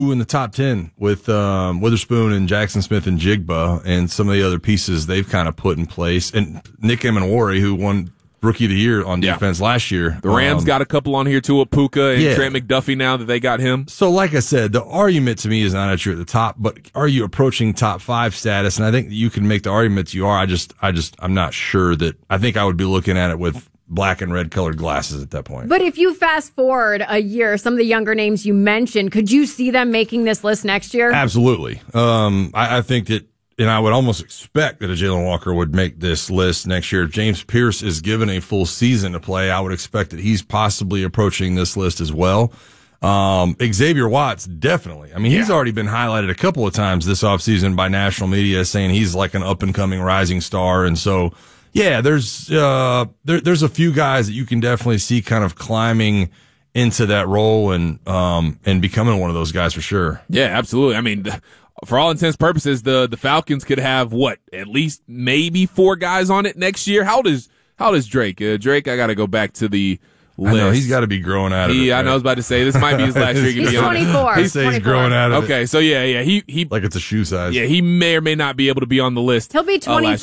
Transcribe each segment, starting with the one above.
in the top 10 with Witherspoon and Jackson Smith and Jigba and some of the other pieces they've kind of put in place. And Nick Emanwari, who won Rookie of the Year on defense last year. The Rams got a couple on here too, Puka and Trent McDuffie now that they got him. So like I said, the argument to me is not that you're at the top, but are you approaching top 5 status? And I think you can make the arguments you are. I'm not sure that, I think I would be looking at it with black and red colored glasses at that point. But if you fast forward a year, some of the younger names you mentioned, could you see them making this list next year? Absolutely. I think that, and I would almost expect that a Jalen Walker would make this list next year. If James Pierce is given a full season to play, I would expect that he's possibly approaching this list as well. Xavier Watts, definitely. I mean, he's already been highlighted a couple of times this offseason by national media saying he's like an up-and-coming rising star. And so, yeah, there's a few guys that you can definitely see kind of climbing into that role and becoming one of those guys for sure. Yeah, absolutely. I mean, for all intents and purposes, the Falcons could have at least maybe 4 guys on it next year. How old is Drake? Drake, I got to go back to the list. I know, he's got to be growing out of it. I know, I was about to say this might be his last year. He's 24. He's growing out of it. Okay, so yeah, he like it's a shoe size. Yeah, he may or may not be able to be on the list. He'll be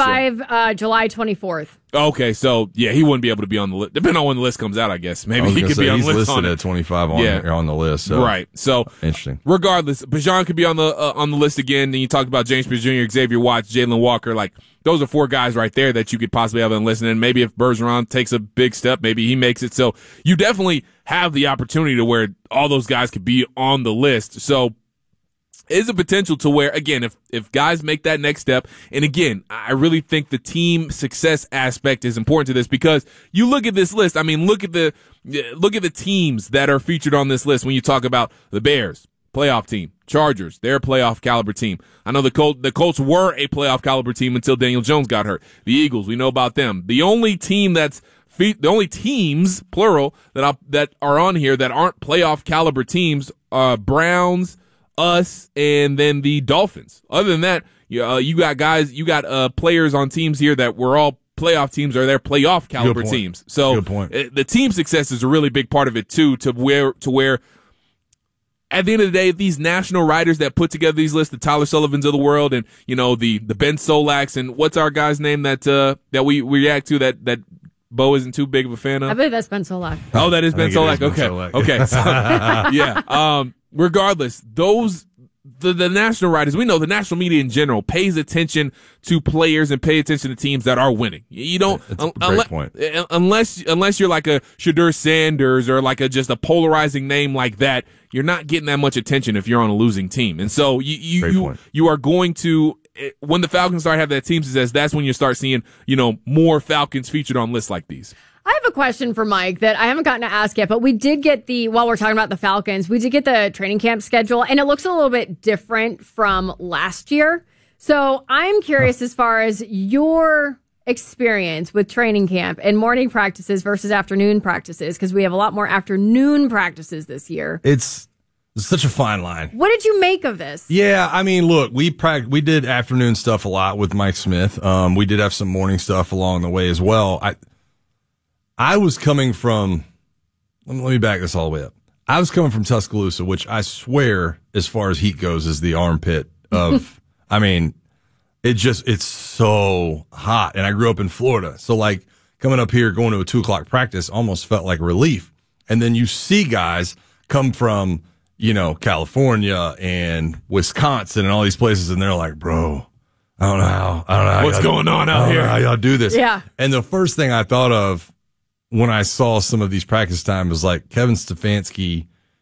25 July 24th. Okay, so yeah, he wouldn't be able to be on the list. Depending on when the list comes out, I guess. Maybe he could be on the list. He's listed at 25 on the list. So. Right. So interesting. Regardless, Bijan could be on the list again. Then you talked about James Pierce Jr., Xavier Watts, Jalen Walker. Like those are 4 guys right there that you could possibly have on the list. And then maybe if Bergeron takes a big step, maybe he makes it. So you definitely have the opportunity to where all those guys could be on the list. So is a potential to where, again, if guys make that next step, and again, I really think the team success aspect is important to this because you look at this list. I mean, look at the teams that are featured on this list when you talk about the Bears, playoff team, Chargers, they're a playoff caliber team. I know the Colts were a playoff caliber team until Daniel Jones got hurt. The Eagles, we know about them. The only team the only teams, plural, that are on here that aren't playoff caliber teams are Browns, us, and then the Dolphins. Other than that, you got players on teams here that were all playoff teams or they're playoff caliber teams. So the team success is a really big part of it too, to where at the end of the day, these national writers that put together these lists, the Tyler Sullivans of the world, and the Ben Solaks, and what's our guy's name that we react to that Bo isn't too big of a fan of? I believe that's Ben Solak. Oh, that is Ben Solak. Okay. So, yeah. Regardless, the national writers, we know the national media in general pays attention to players and pay attention to teams that are winning. You don't, that's a great point. Unless you're like a Shedeur Sanders or like just a polarizing name like that, you're not getting that much attention if you're on a losing team. And so you are going to, when the Falcons start having that team success, that's when you start seeing, more Falcons featured on lists like these. I have a question for Mike that I haven't gotten to ask yet, but we did get while we're talking about the Falcons, we did get the training camp schedule, and it looks a little bit different from last year. So I'm curious as far as your experience with training camp and morning practices versus afternoon practices, because we have a lot more afternoon practices this year. It's such a fine line. What did you make of this? Yeah, I mean, look, we did afternoon stuff a lot with Mike Smith. We did have some morning stuff along the way as well. I was coming from, let me back this all the way up. I was coming from Tuscaloosa, which I swear, as far as heat goes, is the armpit of, I mean, it's so hot. And I grew up in Florida. So like coming up here, going to a 2:00 practice almost felt like relief. And then you see guys come from, California and Wisconsin and all these places. And they're like, bro, I don't know how. What's going on out here? I don't know how y'all do this. Yeah. And the first thing I thought of when I saw some of these practice times was like Kevin Stefanski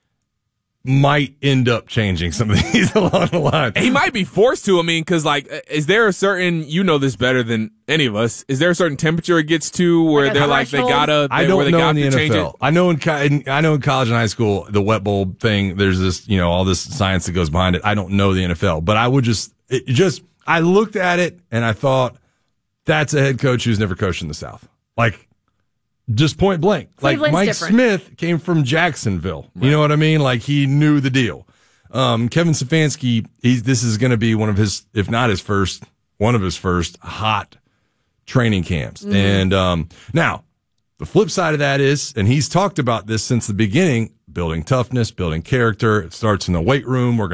might end up changing some of these along the line. He might be forced to. I mean, because is there a certain, this better than any of us, is there a certain temperature it gets to where they're like they gotta? I don't know in the NFL. I know in college and high school the wet bulb thing. There's this all this science that goes behind it. I don't know the NFL, but I would I looked at it and I thought that's a head coach who's never coached in the South. Like. Just point blank. Like Mike Smith came from Jacksonville. Right. You know what I mean? Like he knew the deal. Kevin Stefanski, this is going to be one of his, if not his first, one of his first hot training camps. Mm-hmm. And now the flip side of that is, and he's talked about this since the beginning, building toughness, building character. It starts in the weight room. We're going